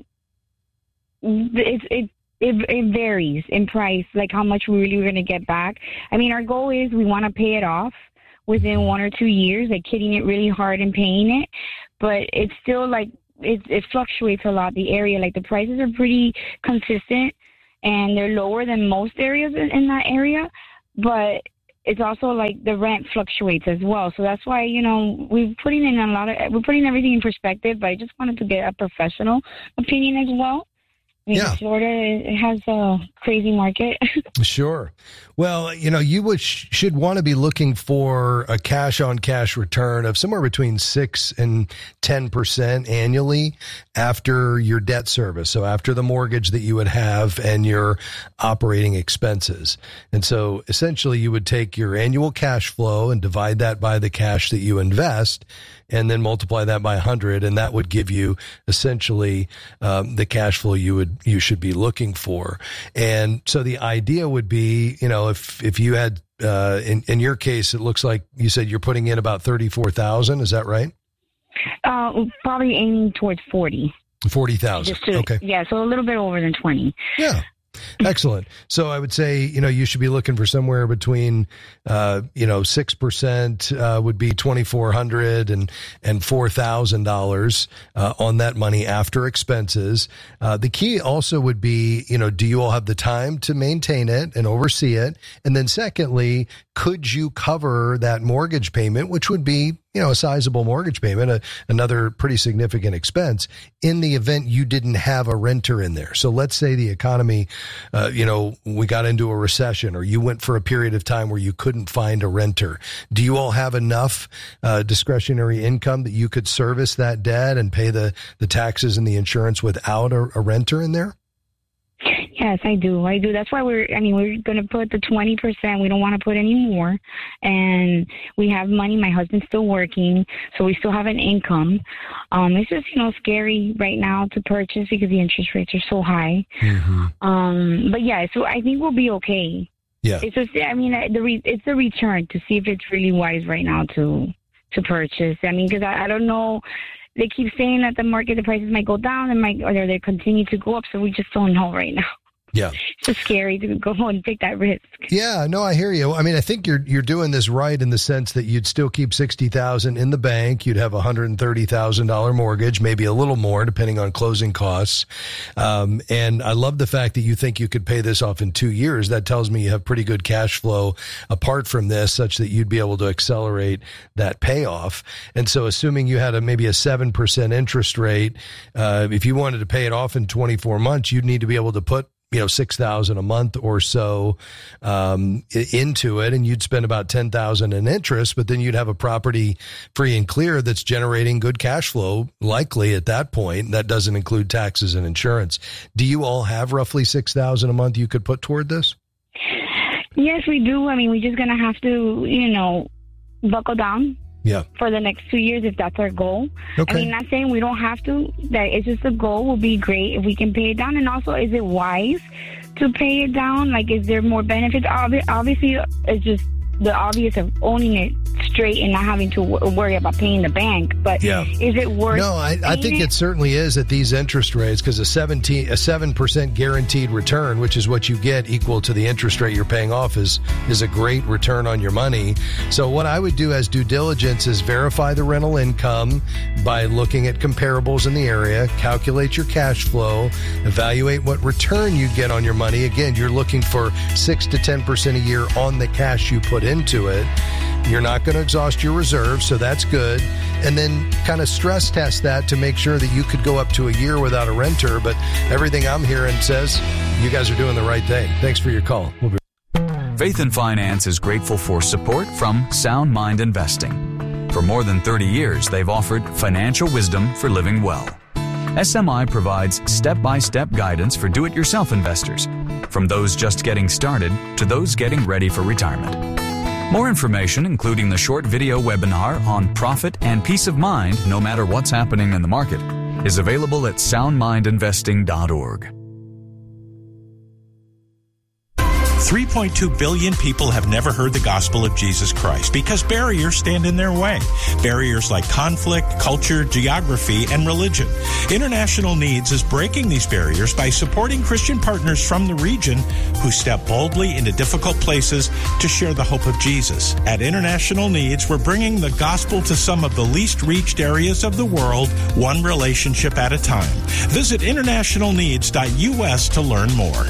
it's, it, it, it varies in price, like how much we really we're going to get back. I mean, our goal is we want to pay it off within one or two years, like hitting it really hard and paying it. But it's still like, it, it fluctuates a lot, the area. Like the prices are pretty consistent and they're lower than most areas in, in that area. But it's also like the rent fluctuates as well. So that's why, you know, we're putting in a lot of, we're putting everything in perspective, but I just wanted to get a professional opinion as well. I mean, yeah. Florida, it has a crazy market. Sure. Well, you know, you would, should want to be looking for a cash on cash return of somewhere between six and ten percent annually after your debt service. So after the mortgage that you would have and your operating expenses. And so essentially you would take your annual cash flow and divide that by the cash that you invest and then multiply that by one hundred. And that would give you essentially um, the cash flow you would, you should be looking for. And so the idea would be, you know, if, if you had, uh, in, in your case, it looks like you said you're putting in about thirty-four thousand. Is that right? Uh, probably aiming towards forty. forty thousand. Okay. Yeah. So a little bit over than twenty. Yeah. Excellent. So I would say, you know, you should be looking for somewhere between, uh, you know, six percent, uh, would be twenty-four hundred and, and four thousand dollars, uh, on that money after expenses. Uh, the key also would be, you know, do you all have the time to maintain it and oversee it? And then secondly, could you cover that mortgage payment, which would be, you know, a sizable mortgage payment, a, another pretty significant expense in the event you didn't have a renter in there. So let's say the economy, uh, you know, we got into a recession or you went for a period of time where you couldn't find a renter. Do you all have enough uh, discretionary income that you could service that debt and pay the, the taxes and the insurance without a, a renter in there? Yes, I do. I do. That's why we're, I mean, we're going to put the twenty percent. We don't want to put any more. And we have money. My husband's still working, so we still have an income. Um, it's just, you know, scary right now to purchase because the interest rates are so high. Mm-hmm. Um, but yeah, so I think we'll be okay. Yeah. It's just, I mean, the re- it's a return to see if it's really wise right now to, to purchase. I mean, because I, I don't know. They keep saying that the market, the prices might go down and might, or they continue to go up. So we just don't know right now. Yeah. It's just scary to go and take that risk. Yeah, no, I hear you. I mean, I think you're you're doing this right in the sense that you'd still keep sixty thousand dollars in the bank. You'd have a one hundred thirty thousand dollars mortgage, maybe a little more depending on closing costs. Um, and I love the fact that you think you could pay this off in two years. That tells me you have pretty good cash flow apart from this, such that you'd be able to accelerate that payoff. And so assuming you had a maybe a seven percent interest rate, uh, if you wanted to pay it off in twenty-four months, you'd need to be able to put you know, six thousand a month or so, um, into it. And you'd spend about ten thousand in interest, but then you'd have a property free and clear that's generating good cash flow, likely at that point. That doesn't include taxes and insurance. Do you all have roughly six thousand a month you could put toward this? Yes, we do. I mean, we're just going to have to, you know, buckle down. Yeah. For the next two years, if that's our goal. Okay. I mean, not saying we don't have to. That it's just a goal. Will be great if we can pay it down. And also, is it wise to pay it down? Like, is there more benefits? Obvi- obviously, it's just the obvious of owning it straight and not having to w- worry about paying the bank. But yeah. is it worth? No, I, I think it? it certainly is at these interest rates, because a seventeen, a seven percent guaranteed return, which is what you get equal to the interest rate you're paying off, is is a great return on your money. So what I would do as due diligence is verify the rental income by looking at comparables in the area, calculate your cash flow, evaluate what return you get on your money. Again, you're looking for six to ten percent a year on the cash you put into it. You're not going to exhaust your reserves, so that's good. And then kind of stress test that to make sure that you could go up to a year without a renter. But everything I'm hearing says you guys are doing the right thing. Thanks for your call. We'll be- Faith and Finance is grateful for support from Sound Mind Investing. For more than thirty years, they've offered financial wisdom for living well. S M I provides step-by-step guidance for do-it-yourself investors, from those just getting started to those getting ready for retirement. More information, including the short video webinar on profit and peace of mind no matter what's happening in the market, is available at sound mind investing dot org. three point two billion people have never heard the gospel of Jesus Christ because barriers stand in their way. Barriers like conflict, culture, geography, and religion. International Needs is breaking these barriers by supporting Christian partners from the region who step boldly into difficult places to share the hope of Jesus. At International Needs, we're bringing the gospel to some of the least reached areas of the world, one relationship at a time. Visit international needs dot U S to learn more.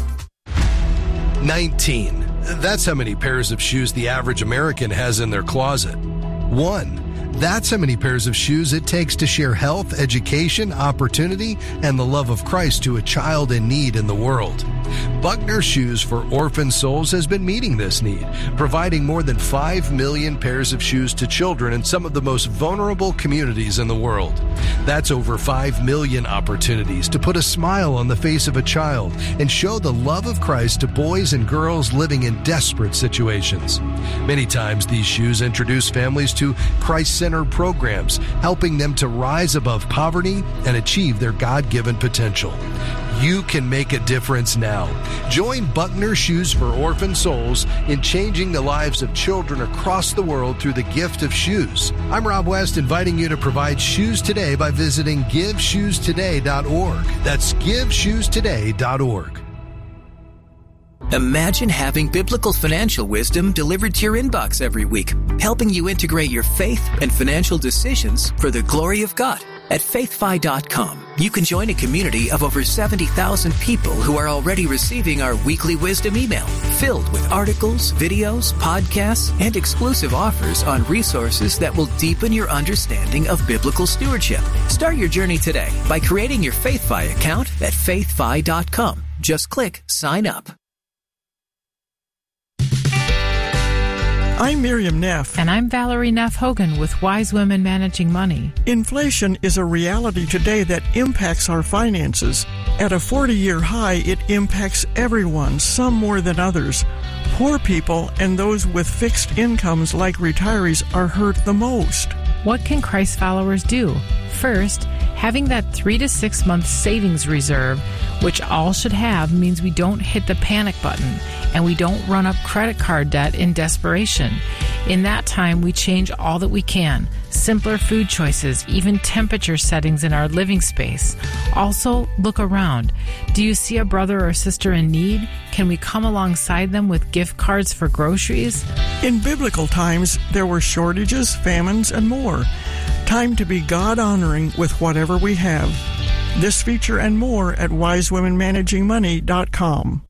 nineteen. That's how many pairs of shoes the average American has in their closet. One. That's how many pairs of shoes it takes to share health, education, opportunity, and the love of Christ to a child in need in the world. Buckner Shoes for Orphan Souls has been meeting this need, providing more than five million pairs of shoes to children in some of the most vulnerable communities in the world. That's over five million opportunities to put a smile on the face of a child and show the love of Christ to boys and girls living in desperate situations. Many times these shoes introduce families to Christ-centered programs, helping them to rise above poverty and achieve their God-given potential. You can make a difference now. Join Buckner Shoes for Orphan Souls in changing the lives of children across the world through the gift of shoes. I'm Rob West, inviting you to provide shoes today by visiting give shoes today dot org. That's give shoes today dot org. Imagine having biblical financial wisdom delivered to your inbox every week, helping you integrate your faith and financial decisions for the glory of God. At faith fi dot com, you can join a community of over seventy thousand people who are already receiving our weekly wisdom email, filled with articles, videos, podcasts, and exclusive offers on resources that will deepen your understanding of biblical stewardship. Start your journey today by creating your FaithFi account at faith fi dot com. Just click sign up. I'm Miriam Neff. And I'm Valerie Neff Hogan with Wise Women Managing Money. Inflation is a reality today that impacts our finances. At a forty-year high, it impacts everyone, some more than others. Poor people and those with fixed incomes like retirees are hurt the most. What can Christ followers do? First, having that three to six month savings reserve, which all should have, means we don't hit the panic button and we don't run up credit card debt in desperation. In that time, we change all that we can. Simpler food choices, even temperature settings in our living space. Also, look around. Do you see a brother or sister in need? Can we come alongside them with gift cards for groceries? In biblical times, there were shortages, famines, and more. Time to be God-honoring with whatever we have. This feature and more at wise women managing money dot com.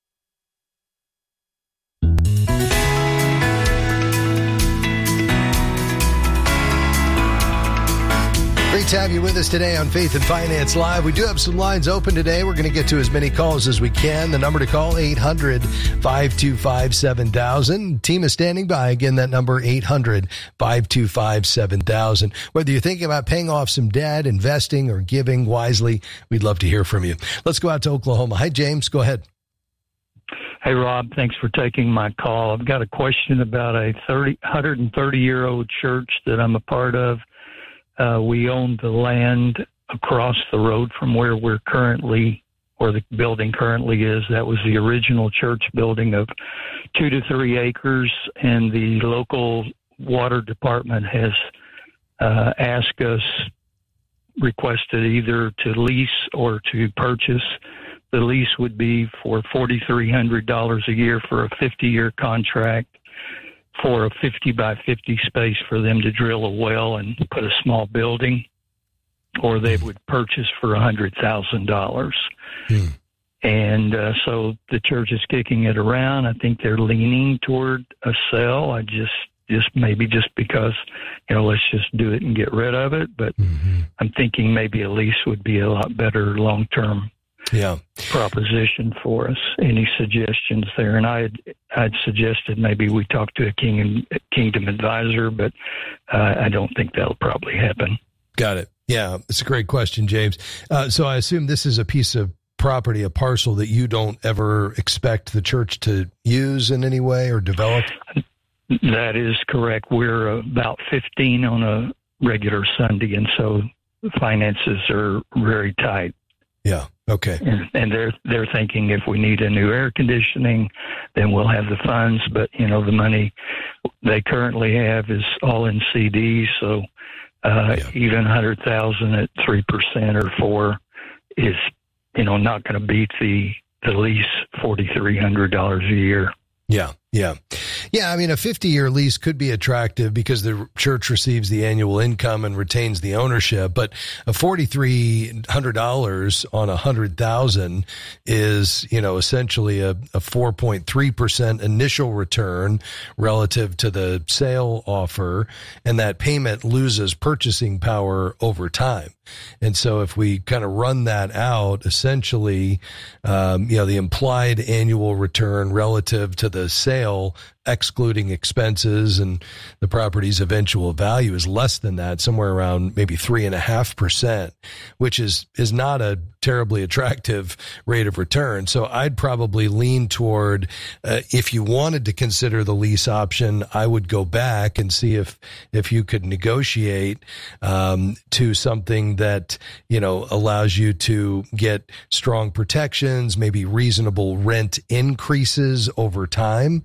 Great to have you with us today on Faith and Finance Live. We do have some lines open today. We're going to get to as many calls as we can. The number to call, eight hundred, five two five, seven thousand. Team is standing by. Again, that number, eight hundred, five two five, seven thousand. Whether you're thinking about paying off some debt, investing, or giving wisely, we'd love to hear from you. Let's go out to Oklahoma. Hi, James. Go ahead. Hey, Rob. Thanks for taking my call. I've got a question about a thirty, one hundred thirty-year-old church that I'm a part of. Uh, we own the land across the road from where we're currently, where the building currently is. That was the original church building of two to three acres, and the local water department has uh, asked us, requested either to lease or to purchase. The lease would be for four thousand three hundred dollars a year for a fifty-year contract, for a fifty by fifty space for them to drill a well and put a small building, or they would purchase for one hundred thousand dollars. Hmm. And uh, so the church is kicking it around. I think they're leaning toward a sale. I just, just maybe just because, you know, let's just do it and get rid of it. But mm-hmm. I'm thinking maybe a lease would be a lot better long-term yeah. proposition for us. Any suggestions there? And I had, I'd suggested maybe we talk to a King Kingdom advisor, but uh, I don't think that'll probably happen. Got it. Yeah, it's a great question, James. Uh, so I assume this is a piece of property, a parcel that you don't ever expect the church to use in any way or develop? That is correct. We're about fifteen on a regular Sunday, and so the finances are very tight. Yeah. Okay. And, and they're they're thinking if we need a new air conditioning, then we'll have the funds. But you know, the money they currently have is all in C Ds. So uh, yeah. even a hundred thousand at three percent or four is you know not going to beat the the lease forty three hundred dollars a year. Yeah. Yeah. Yeah. I mean, a fifty year lease could be attractive because the church receives the annual income and retains the ownership. But a four thousand three hundred dollars on a hundred thousand is, you know, essentially a, a four point three percent initial return relative to the sale offer. And that payment loses purchasing power over time. And so if we kind of run that out, essentially, um, you know, the implied annual return relative to the sale, excluding expenses and the property's eventual value, is less than that, somewhere around maybe three and a half percent, which is, is not a terribly attractive rate of return. So I'd probably lean toward, uh, if you wanted to consider the lease option, I would go back and see if, if you could negotiate, um, to something that, you know, allows you to get strong protections, maybe reasonable rent increases over time.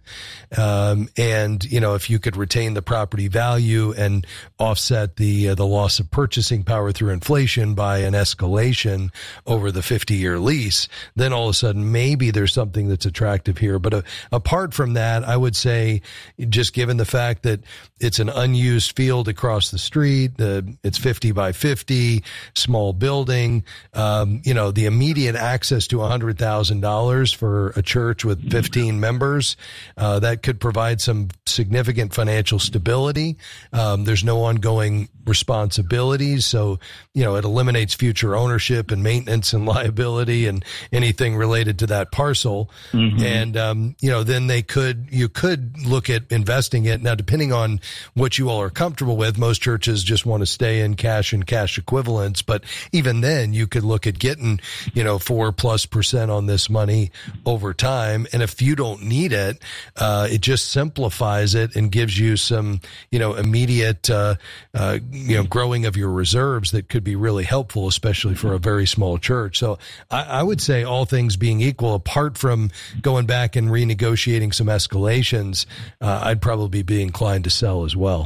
Um, and, you know, if you could retain the property value and offset the, uh, the loss of purchasing power through inflation by an escalation over the fifty year lease, then all of a sudden maybe there's something that's attractive here. But uh, apart from that, I would say, just given the fact that it's an unused field across the street, uh, it's fifty by fifty, small building, um, you know, the immediate access to one hundred thousand dollars for a church with fifteen members, uh, that could provide some significant financial stability. Um, there's no ongoing responsibilities. So, you know, it eliminates future ownership and maintenance and liability and anything related to that parcel. Mm-hmm. And, um, you know, then they could, you could look at investing it. Now, depending on what you all are comfortable with, most churches just want to stay in cash and cash equivalents. But even then you could look at getting, you know, four plus percent on this money over time. And if you don't need it, uh, it just simplifies it and gives you some, you know, immediate, uh, uh, you know, growing of your reserves that could be really helpful, especially for a very small church. So I, I would say, all things being equal, apart from going back and renegotiating some escalations, uh, I'd probably be inclined to sell as well.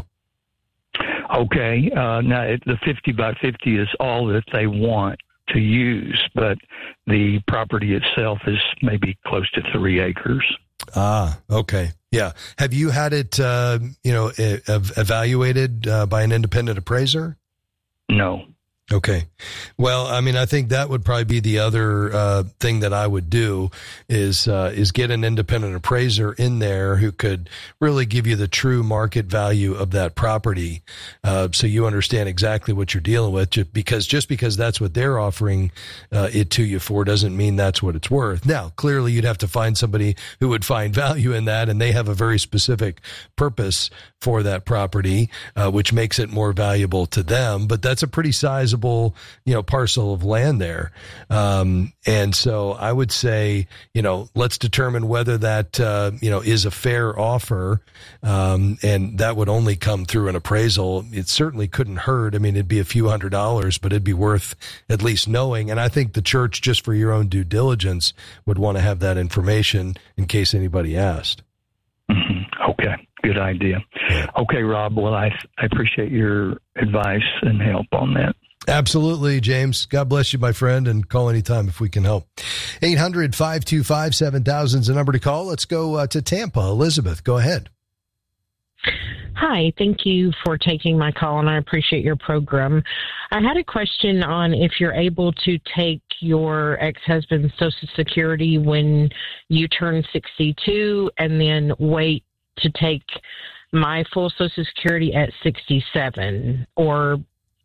Okay. Uh, now, it, the fifty by fifty is all that they want to use, but the property itself is maybe close to three acres. Ah, okay. Yeah. Have you had it, uh, you know, e- evaluated uh, by an independent appraiser? No. Okay. Well, I mean, I think that would probably be the other uh, thing that I would do is uh, is get an independent appraiser in there who could really give you the true market value of that property, uh, so you understand exactly what you're dealing with. Just because just because that's what they're offering uh, it to you for doesn't mean that's what it's worth. Now, clearly, you'd have to find somebody who would find value in that, and they have a very specific purpose for that property, uh, which makes it more valuable to them. But that's a pretty sizable, you know, parcel of land there. Um, and so I would say, you know, let's determine whether that, uh, you know, is a fair offer. Um, and that would only come through an appraisal. It certainly couldn't hurt. I mean, it'd be a few hundred dollars, but it'd be worth at least knowing. And I think the church, just for your own due diligence, would want to have that information in case anybody asked. Mm-hmm. Okay. Good idea. Okay, Rob. Well, I, I appreciate your advice and help on that. Absolutely, James. God bless you, my friend, and call anytime if we can help. eight hundred, five two five, seven thousand is the number to call. Let's go uh, to Tampa. Elizabeth, go ahead. Hi, thank you for taking my call, and I appreciate your program. I had a question on if you're able to take your ex-husband's Social Security when you turn sixty-two and then wait to take my full Social Security at sixty-seven, or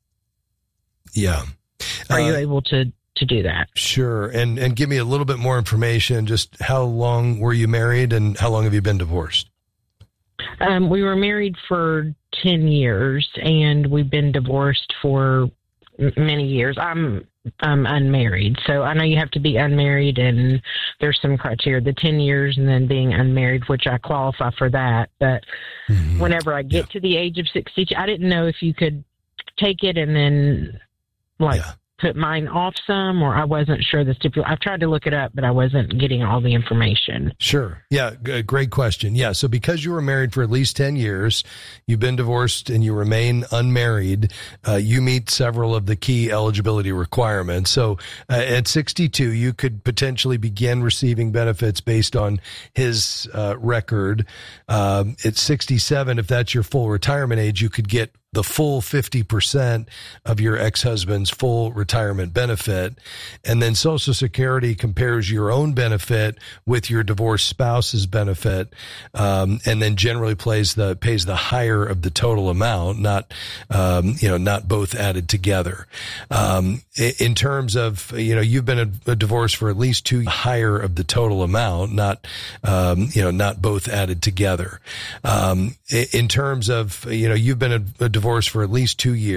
yeah, are uh, you able to, to do that? Sure. And, and give me a little bit more information. Just how long were you married and how long have you been divorced? Um, we were married for ten years and we've been divorced for m- many years. I'm, I'm unmarried. So I know you have to be unmarried and there's some criteria, the ten years and then being unmarried, which I qualify for that. But mm-hmm. whenever I get yeah. to the age of sixty-two, I didn't know if you could take it and then like yeah. put mine off some, or I wasn't sure the stipulation. I've tried to look it up, but I wasn't getting all the information. Sure. Yeah, g- great question. Yeah, so because you were married for at least ten years, you've been divorced and you remain unmarried, uh, you meet several of the key eligibility requirements. So uh, at sixty-two, you could potentially begin receiving benefits based on his uh, record. Um, at sixty-seven, if that's your full retirement age, you could get the full fifty percent of your ex-husband's full retirement benefit. And then Social Security compares your own benefit with your divorced spouse's benefit, um, and then generally plays the, pays the higher of the total amount, not, um, you know, not both added together. Um, in terms of, you know, you've been a, a divorce for at least two higher of the total amount, not, um, you know, not both added together. Um, in terms of, you know, you've been a, a divorce for at least two years.